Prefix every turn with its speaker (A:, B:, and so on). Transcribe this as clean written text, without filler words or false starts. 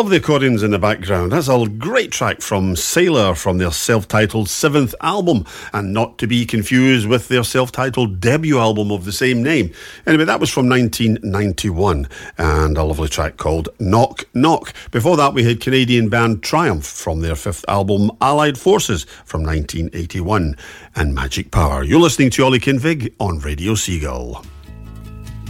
A: love the accordions in the background. That's a great track from Sailor from their self-titled 7th album, and not to be confused with their self-titled debut album of the same name. Anyway, that was from 1991, and a lovely track called Knock Knock. Before that, we had Canadian band Triumph from their 5th album Allied Forces from 1981, and Magic Power. You're listening to Ollie Kinvig on Radio Seagull.